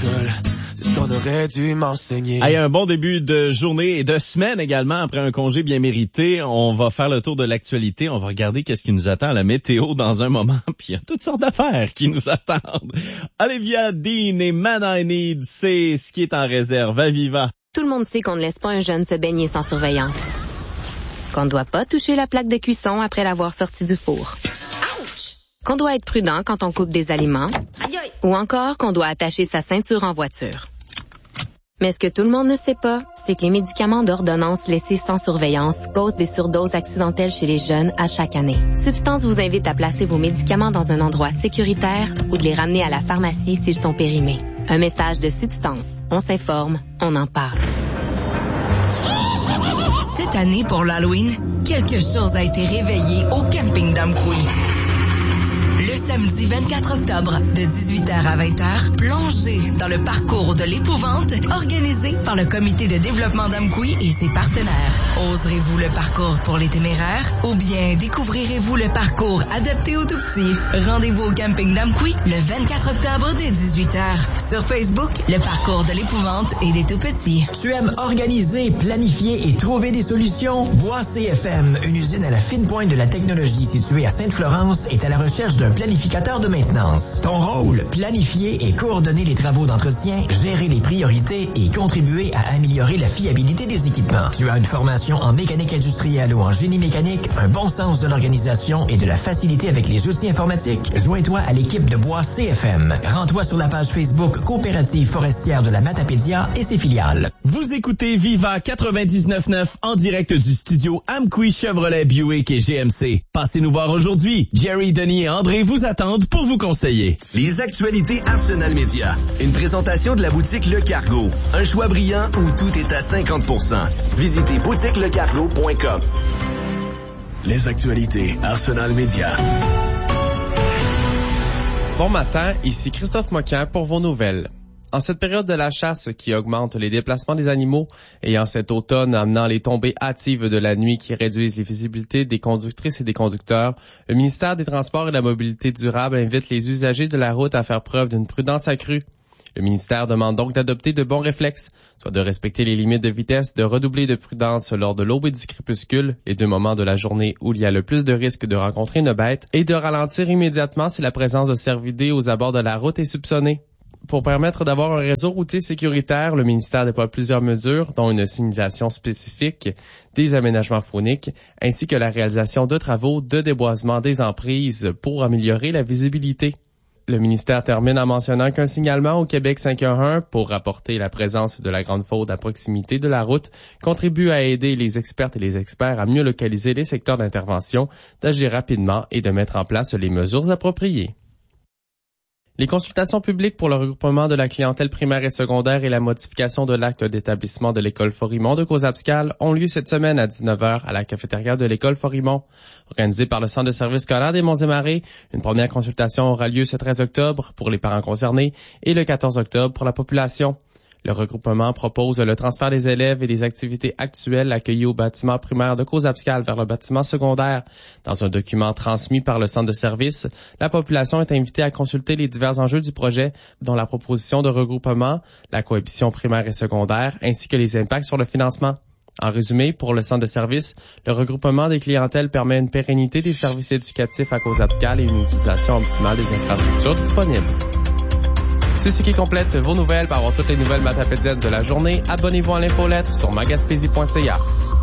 l'école. C'est ce qu'on aurait dû m'enseigner. Hey, un bon début de journée et de semaine également après un congé bien mérité. On va faire le tour de l'actualité. On va regarder qu'est-ce qui nous attend à la météo dans un moment. Puis il y a toutes sortes d'affaires qui nous attendent. Olivia Dean et Man I Need, c'est ce qui est en réserve. À Viva. Tout le monde sait qu'on ne laisse pas un jeune se baigner sans surveillance. Qu'on ne doit pas toucher la plaque de cuisson après l'avoir sorti du four. Ouch! Qu'on doit être prudent quand on coupe des aliments. Aïe aïe! Ou encore qu'on doit attacher sa ceinture en voiture. Mais ce que tout le monde ne sait pas, c'est que les médicaments d'ordonnance laissés sans surveillance causent des surdoses accidentelles chez les jeunes à chaque année. Substance vous invite à placer vos médicaments dans un endroit sécuritaire ou de les ramener à la pharmacie s'ils sont périmés. Un message de Substance. On s'informe, on en parle. Cette année, pour l'Halloween, quelque chose a été réveillé au camping d'Amqui. Le samedi 24 octobre, de 18h à 20h, plongez dans le parcours de l'épouvante organisé par le comité de développement d'Amqui et ses partenaires. Oserez-vous le parcours pour les téméraires ou bien découvrirez-vous le parcours adapté aux tout-petits? Rendez-vous au camping d'Amqui le 24 octobre dès 18h. Sur Facebook, le parcours de l'épouvante et des tout-petits. Tu aimes organiser, planifier et trouver des solutions? Bois CFM, une usine à la fine pointe de la technologie située à Sainte-Florence, est à la recherche d'un planificateur de maintenance. Ton rôle, planifier et coordonner les travaux d'entretien, gérer les priorités et contribuer à améliorer la fiabilité des équipements. Tu as une formation en mécanique industrielle ou en génie mécanique, un bon sens de l'organisation et de la facilité avec les outils informatiques. Joins-toi à l'équipe de Bois CFM. Rends-toi sur la page Facebook Coopérative forestière de la Matapédia et ses filiales. Vous écoutez Viva 99.9 en direct du studio Amqui Chevrolet Buick et GMC. Passez nous voir aujourd'hui. Jerry, Denis et André vous attendent pour vous conseiller. Les actualités Arsenal Média. Une présentation de la boutique Le Cargo. Un choix brillant où tout est à 50%. Visitez boutiquelecargo.com. Les actualités Arsenal Média. Bon matin, ici Christophe Moquin pour vos nouvelles. En cette période de la chasse qui augmente les déplacements des animaux et en cet automne amenant les tombées hâtives de la nuit qui réduisent les visibilités des conductrices et des conducteurs, le ministère des Transports et de la Mobilité durable invite les usagers de la route à faire preuve d'une prudence accrue. Le ministère demande donc d'adopter de bons réflexes, soit de respecter les limites de vitesse, de redoubler de prudence lors de l'aube et du crépuscule, les deux moments de la journée où il y a le plus de risques de rencontrer une bête, et de ralentir immédiatement si la présence de cervidés aux abords de la route est soupçonnée. Pour permettre d'avoir un réseau routier sécuritaire, le ministère déploie plusieurs mesures, dont une signalisation spécifique, des aménagements phoniques, ainsi que la réalisation de travaux de déboisement des emprises pour améliorer la visibilité. Le ministère termine en mentionnant qu'un signalement au Québec 511 pour rapporter la présence de la grande faune à proximité de la route contribue à aider les expertes et les experts à mieux localiser les secteurs d'intervention, d'agir rapidement et de mettre en place les mesures appropriées. Les consultations publiques pour le regroupement de la clientèle primaire et secondaire et la modification de l'acte d'établissement de l'école Forimont de Cozapscal ont lieu cette semaine à 19h à la cafétéria de l'école Forimont. Organisée par le Centre de services scolaires des Monts-et-Marais, une première consultation aura lieu ce 13 octobre pour les parents concernés et le 14 octobre pour la population. Le regroupement propose le transfert des élèves et des activités actuelles accueillies au bâtiment primaire de Cozapscal vers le bâtiment secondaire. Dans un document transmis par le centre de service, la population est invitée à consulter les divers enjeux du projet, dont la proposition de regroupement, la cohabitation primaire et secondaire, ainsi que les impacts sur le financement. En résumé, pour le centre de service, le regroupement des clientèles permet une pérennité des services éducatifs à Cozapscal et une utilisation optimale des infrastructures disponibles. C'est ce qui complète vos nouvelles. Pour avoir toutes les nouvelles matapédiennes de la journée, abonnez-vous à l'infolettre sur magaspésie.ca.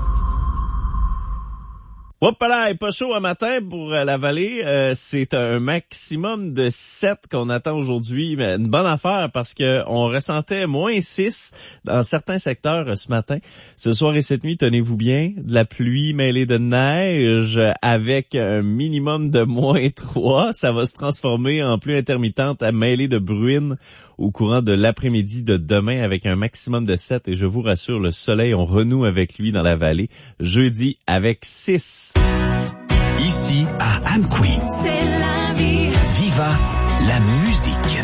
Hopala, pas chaud un matin pour la vallée. C'est un maximum de 7 qu'on attend aujourd'hui. Mais une bonne affaire parce que on ressentait moins 6 dans certains secteurs ce matin. Ce soir et cette nuit, tenez-vous bien, de la pluie mêlée de neige avec un minimum de moins 3. Ça va se transformer en pluie intermittente à mêlée de bruine au courant de l'après-midi de demain avec un maximum de 7. Et je vous rassure, le soleil, on renoue avec lui dans la vallée. Jeudi avec 6. Ici à Amqui. C'est la vie. Viva la musique.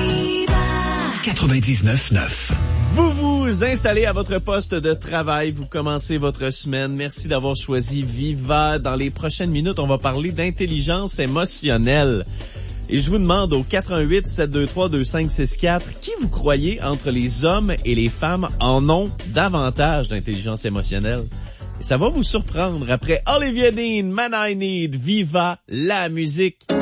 Viva. 99.9. Vous vous installez à votre poste de travail, vous commencez votre semaine. Merci d'avoir choisi Viva. Dans les prochaines minutes, on va parler d'intelligence émotionnelle. Et je vous demande au 88-723-2564, qui vous croyez entre les hommes et les femmes en ont davantage d'intelligence émotionnelle? Et ça va vous surprendre après Olivia Dean, Man I Need, Viva la musique.